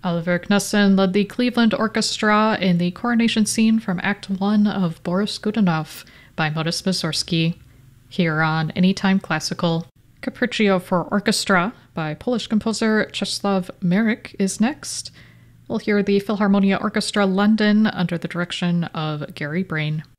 Oliver Knussen led the Cleveland Orchestra in the coronation scene from Act 1 of Boris Godunov by Modest Mussorgsky. Here on Anytime Classical, Capriccio for Orchestra by Polish composer Czesław Merek is next. We'll hear the Philharmonia Orchestra London under the direction of Gary Brain.